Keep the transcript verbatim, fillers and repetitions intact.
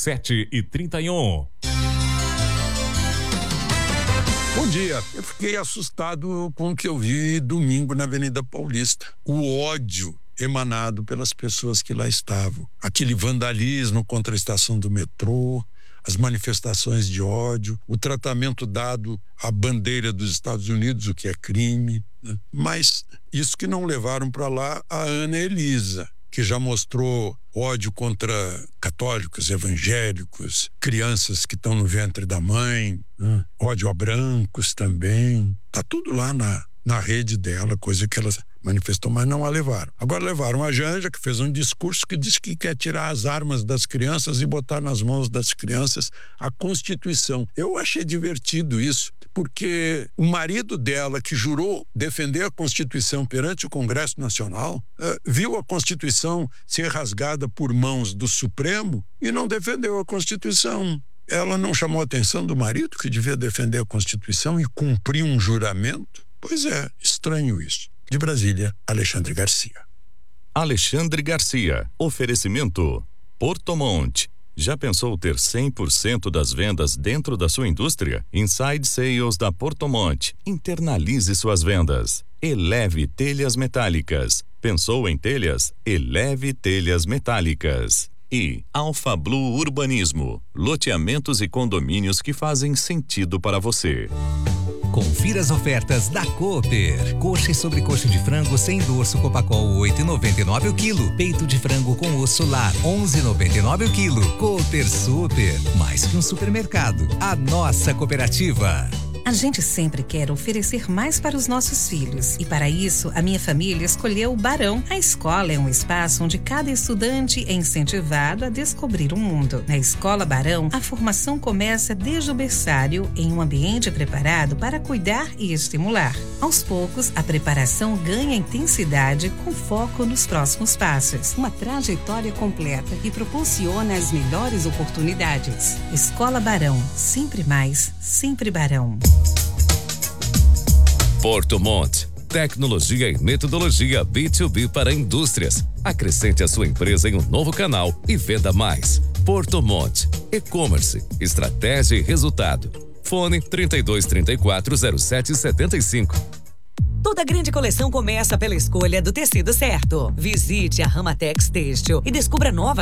sete e trinta e um. Bom dia. Eu fiquei assustado com o que eu vi domingo na Avenida Paulista. O ódio emanado pelas pessoas que lá estavam. Aquele vandalismo contra a estação do metrô, as manifestações de ódio, o tratamento dado à bandeira dos Estados Unidos, o que é crime, né? Mas isso que não levaram para lá a Ana Elisa, que já mostrou ódio contra católicos, evangélicos, crianças que estão no ventre da mãe, né? Ódio a brancos também. Tá tudo lá na, na rede dela, coisa que ela manifestou, mas não a levaram. Agora levaram a Janja, que fez um discurso que diz que quer tirar as armas das crianças e botar nas mãos das crianças a Constituição. Eu achei divertido isso, porque o marido dela, que jurou defender a Constituição perante o Congresso Nacional, uh, viu a Constituição ser rasgada por mãos do Supremo e não defendeu a Constituição. Ela não chamou a atenção do marido, que devia defender a Constituição e cumprir um juramento? Pois é, estranho isso. De Brasília, Alexandre Garcia. Alexandre Garcia. Oferecimento Porto Monte. Já pensou ter cem por cento das vendas dentro da sua indústria? Inside Sales da Porto Monte. Internalize suas vendas. Eleve Telhas Metálicas. Pensou em telhas? Eleve Telhas Metálicas. E Alfa Blue Urbanismo. Loteamentos e condomínios que fazem sentido para você. Confira as ofertas da Cooper. Coxa e sobrecoxa de frango sem dorso Copacol oito reais e noventa e nove centavos o quilo. Peito de frango com osso lar onze reais e noventa e nove centavos o quilo. Cooper Super, mais que um supermercado. A nossa cooperativa. A gente sempre quer oferecer mais para os nossos filhos. E para isso, a minha família escolheu o Barão. A escola é um espaço onde cada estudante é incentivado a descobrir o mundo. Na Escola Barão, a formação começa desde o berçário, em um ambiente preparado para cuidar e estimular. Aos poucos, a preparação ganha intensidade com foco nos próximos passos. Uma trajetória completa que proporciona as melhores oportunidades. Escola Barão, sempre mais, sempre Barão. Porto Monte. Tecnologia e metodologia B dois B para indústrias. Acrescente a sua empresa em um novo canal e venda mais. Porto Monte. E-commerce, estratégia e resultado. Fone trinta e dois, trinta e quatro, zero sete, setenta e cinco. Toda grande coleção começa pela escolha do tecido certo. Visite a Ramatex Têxtil e descubra novas